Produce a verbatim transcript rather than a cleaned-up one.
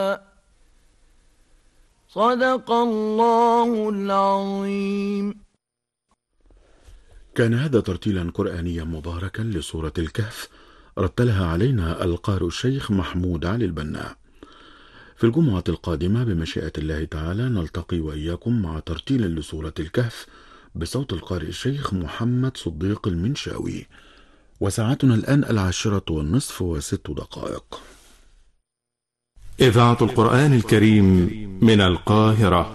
صدق الله العظيم. كان هذا ترتيلا قرآنيا مباركا لسورة الكهف، رتلها علينا القارئ الشيخ محمود علي البنا. في الجمعة القادمة بمشيئة الله تعالى نلتقي وإياكم مع ترتيل لسورة الكهف بصوت القارئ الشيخ محمد صديق المنشاوي. وساعتنا الآن العاشرة والنصف وست دقائق. إذاعة القرآن الكريم من القاهرة.